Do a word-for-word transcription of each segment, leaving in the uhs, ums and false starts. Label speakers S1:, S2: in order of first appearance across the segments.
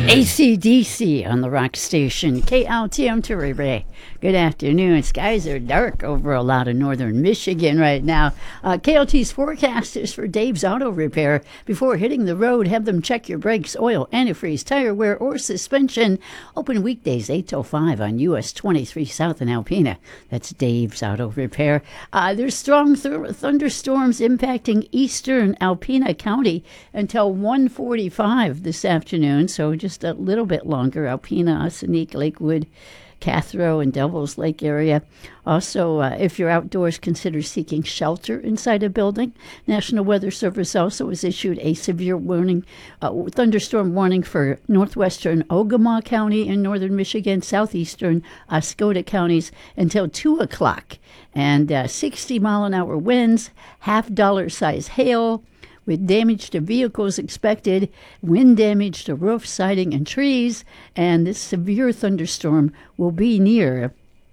S1: A C D C on the rock station, K L T M Ray. Good afternoon. Skies are dark over a lot of northern Michigan right now. Uh, K L T's forecast is for Dave's Auto Repair. Before hitting the road, have them check your brakes, oil, antifreeze, tire wear, or suspension. Open weekdays eight till five on U S twenty-three South in Alpena. That's Dave's Auto Repair. Uh, there's strong th- thunderstorms impacting eastern Alpena County until one forty-five this afternoon, so just a little bit longer. Alpena, Ossining, Lakewood, Cathro, and Devil's Lake area. Also, uh, if you're outdoors, consider seeking shelter inside a building. National Weather Service also has issued a severe warning, uh, thunderstorm warning for northwestern Ogama County in northern Michigan, southeastern Oscoda counties until two o'clock. And uh, sixty mile an hour winds, half dollar size hail, with damage to vehicles expected, wind damage to roofs, siding, and trees. And this severe thunderstorm will be near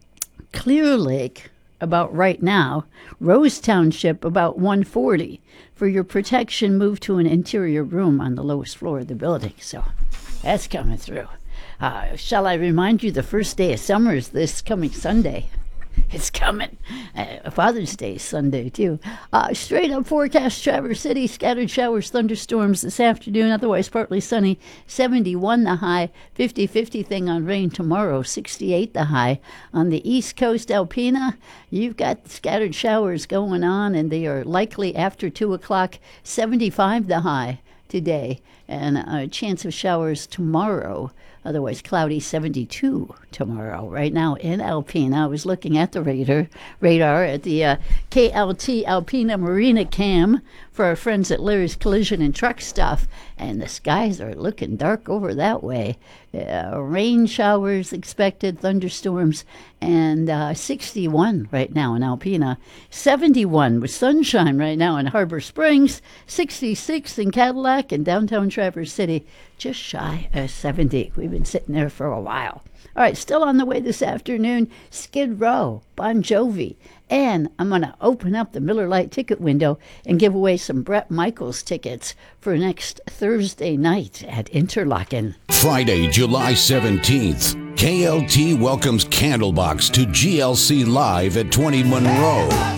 S1: Clear Lake about right now, Rose Township about one forty. For your protection, move to an interior room on the lowest floor of the building. So that's coming through. Uh, shall I remind you, the first day of summer is this coming Sunday. It's coming. Uh, Father's Day Sunday, too. Uh, straight up forecast, Traverse City, scattered showers, thunderstorms this afternoon, otherwise partly sunny, seventy-one the high, fifty-fifty thing on rain tomorrow, sixty-eight the high. On the East Coast, Alpena, you've got scattered showers going on, and they are likely after two o'clock, seventy-five the high today, and a chance of showers tomorrow. Otherwise cloudy, seventy-two tomorrow. Right now in Alpena, I was looking at the radar, radar at the uh, K L T Alpena Marina Cam for our friends at Larry's Collision and Truck Stuff, and the skies are looking dark over that way. Uh, rain showers expected, thunderstorms, and uh, sixty-one right now in Alpena, seventy-one with sunshine right now in Harbor Springs, sixty-six in Cadillac and downtown Traverse City, just shy of seventy. We've been sitting there for a while. All right, still on the way this afternoon, Skid Row, Bon Jovi, and I'm going to open up the Miller Lite ticket window and give away some Bret Michaels tickets for next Thursday night at Interlochen.
S2: Friday, July seventeenth, K L T welcomes Candlebox to G L C Live at twenty Monroe.